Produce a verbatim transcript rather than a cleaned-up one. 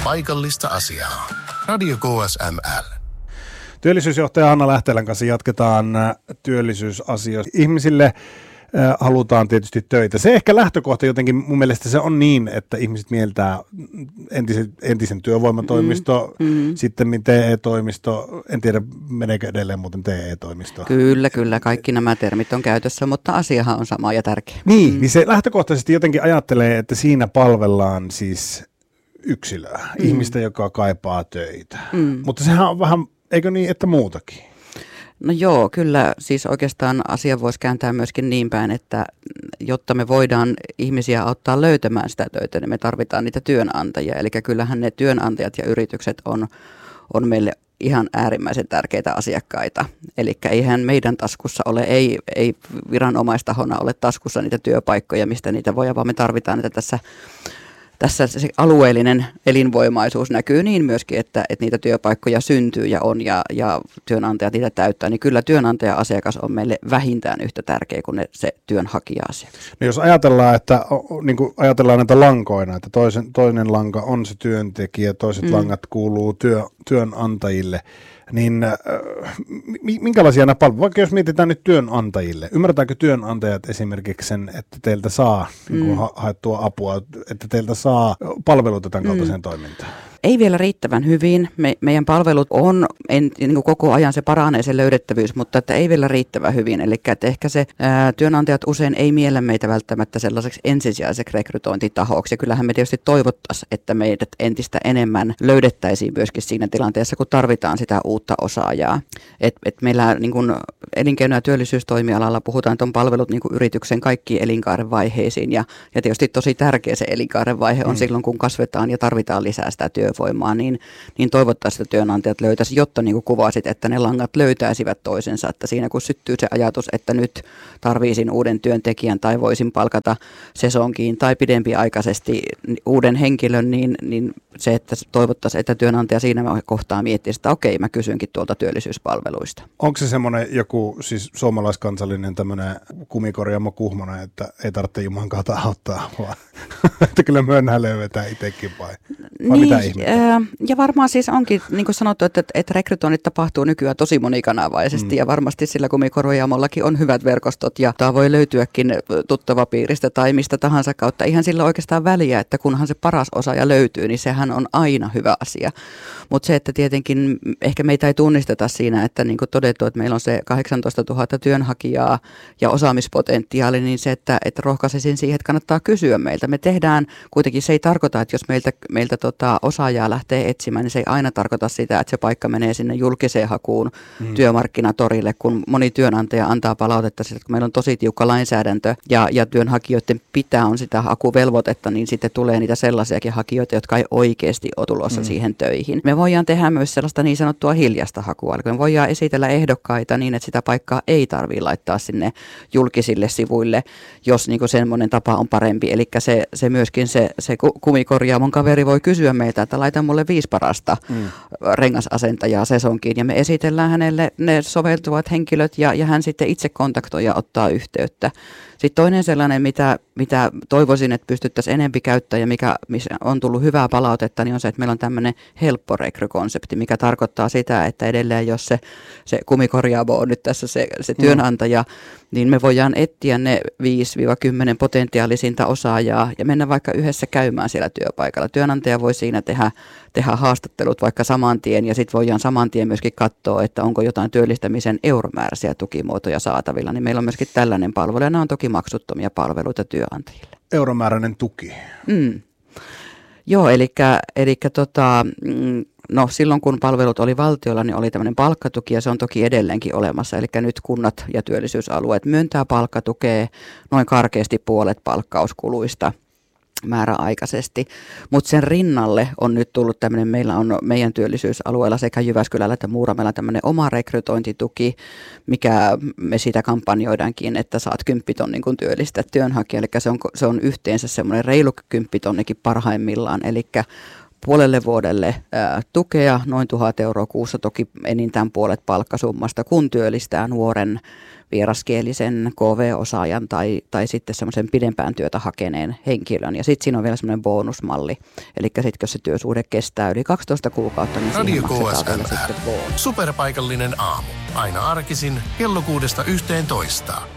paikallista asiaa. Radio K S M L. Työllisyysjohtaja Hanna Lähteilän kanssa jatketaan työllisyysasioista. Ihmisille halutaan tietysti töitä. Se ehkä lähtökohta jotenkin mun mielestä se on niin, että ihmiset mieltää entisen, entisen työvoimatoimisto, mm, mm. sitten T E-toimisto, en tiedä meneekö edelleen muuten T E-toimisto. Kyllä, kyllä, kaikki nämä termit on käytössä, mutta asiahan on sama ja tärkeä. Niin, mm. niin se lähtökohtaisesti jotenkin ajattelee, että siinä palvellaan siis yksilöä, mm. ihmistä, joka kaipaa töitä. Mm. Mutta sehän on vähän, eikö niin, että muutakin? No joo, kyllä siis oikeastaan asia voisi kääntää myöskin niin päin, että jotta me voidaan ihmisiä auttaa löytämään sitä töitä, niin me tarvitaan niitä työnantajia. Eli kyllähän ne työnantajat ja yritykset on, on meille ihan äärimmäisen tärkeitä asiakkaita. Eli eihän meidän taskussa ole, ei, ei viranomaistahona ole taskussa niitä työpaikkoja, mistä niitä voi, vaan me tarvitaan niitä tässä. Tässä se alueellinen elinvoimaisuus näkyy niin myöskin, että, että niitä työpaikkoja syntyy ja on ja, ja työnantajat niitä täyttää, niin kyllä työnantaja-asiakas on meille vähintään yhtä tärkeä kuin ne, se työnhakija-asiakas. No jos ajatellaan, että niin kuin ajatellaan näitä lankoina, että toisen, toinen lanka on se työntekijä, toiset mm. langat kuuluu työ, työnantajille, niin äh, minkälaisia nämä palvelut, vaikka jos mietitään nyt työnantajille, ymmärtääkö työnantajat esimerkiksi sen, että teiltä saa mm. niin kuin ha- haettua apua, että teiltä saa palveluita tämän kaltaiseen mm. toimintaan? Ei vielä riittävän hyvin. Me, meidän palvelut on, en, niin kuin koko ajan se paranee se löydettävyys, mutta että ei vielä riittävän hyvin. Eli että ehkä se ää, työnantajat usein ei miellä meitä välttämättä sellaiseksi ensisijaiseksi rekrytointitahoksi. Ja kyllähän me tietysti toivottaisiin, että meidät entistä enemmän löydettäisiin myöskin siinä tilanteessa, kun tarvitaan sitä uutta osaajaa. Et, et meillä niin kuin elinkeino- ja työllisyystoimialalla puhutaan, että on palvelut niin kuin yrityksen kaikkiin elinkaaren vaiheisiin. Ja, ja tietysti tosi tärkeä se elinkaaren vaihe on mm. silloin, kun kasvetaan ja tarvitaan lisää sitä työvoimaa, niin, niin toivottavasti työnantajat löytäisi, jotta niin kuin kuvasit, että ne langat löytäisivät toisensa, että siinä kun syttyy se ajatus, että nyt tarviisin uuden työntekijän tai voisin palkata sesonkiin tai pidempiaikaisesti uuden henkilön, niin, niin se, että toivottaisiin, että työnantaja siinä kohtaa miettisi, että okei, mä kysynkin tuolta työllisyyspalveluista. Onko se semmoinen joku siis suomalaiskansallinen tämmöinen kumikorjaamo Kuhmonen, että ei tarvitse Jumalan kautta auttaa, vaan että kyllä myönnään löydetään itsekin vai, vai niin, mitä ihmettä? Ja varmaan siis onkin, niin kuin sanottu, että, että rekrytoinnit tapahtuu nykyään tosi monikanavaisesti mm. ja varmasti sillä kumikorjaamollakin on hyvät verkostot ja tämä voi löytyäkin tuttavapiiristä tai mistä tahansa kautta. Ihan sillä oikeastaan väliä, että kunhan se paras osaaja löytyy, niin sehän on aina hyvä asia. Mutta se, että tietenkin ehkä meitä ei tunnisteta siinä, että niin kuin todettu, että meillä on se kahdeksantoista tuhatta työnhakijaa ja osaamispotentiaali, niin se, että, että rohkaisisin siihen, että kannattaa kysyä meiltä. Me tehdään, kuitenkin se ei tarkoita, että jos meiltä, meiltä tota osaajaa lähtee etsimään, niin se ei aina tarkoita sitä, että se paikka menee sinne julkiseen hakuun mm. työmarkkinatorille, kun moni työnantaja antaa palautetta, että kun meillä on tosi tiukka lainsäädäntö ja, ja työnhakijoiden pitää on sitä hakuvelvoitetta, niin sitten tulee niitä sellaisiakin hakijoita, jotka ei oikeasti ole tulossa mm. siihen töihin. Me voidaan tehdä myös sellaista niin sanottua hiljasta hakua, eli me voidaan esitellä ehdokkaita niin, että sitä paikkaa ei tarvitse laittaa sinne julkisille sivuille, jos niin kuin semmoinen tapa on parempi. Eli se, se myöskin se, se kumikorjaamon kaveri voi kysyä meiltä, että laita mulle viisi parasta mm. rengasasentajaa sesonkiin, ja me esitellään hänelle ne soveltuvat henkilöt, ja, ja hän sitten itse kontaktoi ja ottaa yhteyttä. Sitten toinen sellainen, mitä, mitä toivoisin, että pystyttäisiin enempi käyttämään ja mikä, missä on tullut hyvää palautetta, niin on se, että meillä on tämmöinen helppo rekrykonsepti, mikä tarkoittaa sitä, että edelleen jos se, se kumikorjaamo on nyt tässä se, se työnantaja, mm. niin me voidaan etsiä ne viisi kymmenen potentiaalisinta osaajaa ja mennä vaikka yhdessä käymään siellä työpaikalla. Työnantaja voi siinä tehdä, tehdä haastattelut vaikka saman tien ja sitten voidaan saman tien myöskin katsoa, että onko jotain työllistämisen euromääräisiä tukimuotoja saatavilla. Niin meillä on myöskin tällainen palvelu ja nämä on toki maksuttomia palveluita työnantajille. Euromääräinen tuki. Mm. Joo, eli, eli tota, no, silloin kun palvelut oli valtiolla, niin oli tämmöinen palkkatuki ja se on toki edelleenkin olemassa. Eli nyt kunnat ja työllisyysalueet myöntää palkkatukea noin karkeasti puolet palkkauskuluista määräaikaisesti, mutta sen rinnalle on nyt tullut tämmöinen, meillä on meidän työllisyysalueella sekä Jyväskylällä että Muurameella tämmöinen oma rekrytointituki, mikä me siitä kampanjoidaankin, että saat kymppitonnin kun työllistät työnhakija, eli se on, se on yhteensä semmoinen reilu kymppitonnikin parhaimmillaan, eli puolelle vuodelle ää, tukea, noin tuhat euroa kuussa, toki enintään puolet palkkasummasta, kun työllistää nuoren vieraskielisen K V-osaajan tai, tai sitten semmoisen pidempään työtä hakeneen henkilön. Ja sitten siinä on vielä semmoinen bonusmalli. Eli sitten jos se työsuhde kestää yli kaksitoista kuukautta, niin Radio siihen maksetaan K S M vielä L. sitten bonus. Superpaikallinen aamu. Aina arkisin kello kuudesta yhteentoista.